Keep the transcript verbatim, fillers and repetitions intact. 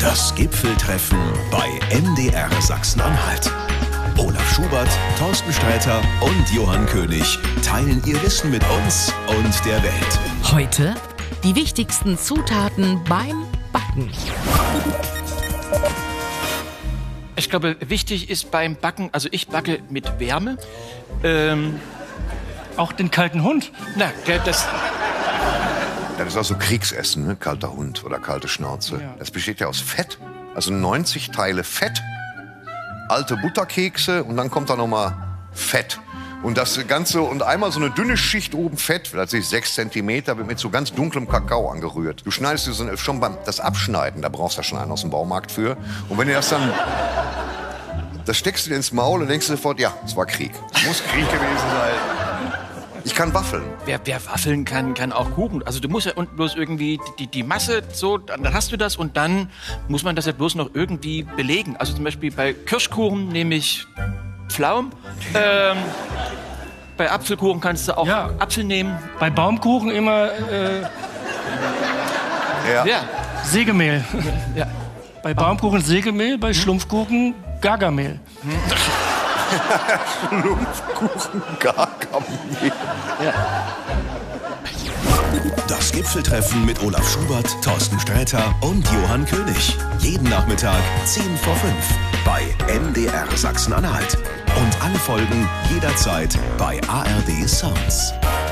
Das Gipfeltreffen bei M D R Sachsen-Anhalt. Olaf Schubert, Thorsten Sträter und Johann König teilen ihr Wissen mit uns und der Welt. Heute die wichtigsten Zutaten beim Backen. Ich glaube, wichtig ist beim Backen, also ich backe mit Wärme. Ähm, Auch den kalten Hund? na, das... Das ist auch so Kriegsessen, ne? Kalter Hund oder kalte Schnauze. Ja. Das besteht ja aus Fett, also neunzig Teile Fett, alte Butterkekse und dann kommt da nochmal Fett. Und das Ganze und einmal so eine dünne Schicht oben Fett, das ist sechs Zentimeter, wird mit so ganz dunklem Kakao angerührt. Du schneidest dir so schon beim das Abschneiden, da brauchst du ja schon einen aus dem Baumarkt für. Und wenn du das dann, das steckst du dir ins Maul und denkst du sofort, ja, es war Krieg. Es muss Krieg gewesen sein. Ich kann waffeln. Wer, wer waffeln kann, kann auch Kuchen. Also du musst ja unten bloß irgendwie die, die Masse so, dann hast du das und dann muss man das ja bloß noch irgendwie belegen. Also zum Beispiel bei Kirschkuchen nehme ich Pflaumen. Ähm, bei Apfelkuchen kannst du auch Ja. Apfel nehmen. Bei Baumkuchen immer äh, Ja. Ja, Sägemehl. ja. Bei Baumkuchen Sägemehl, bei Schlumpfkuchen Gargamehl. Lumpfkuchen, Gargamel. Das Gipfeltreffen mit Olaf Schubert, Thorsten Sträter und Johann König. Jeden Nachmittag zehn vor fünf bei M D R Sachsen-Anhalt. Und alle Folgen jederzeit bei A R D Sounds.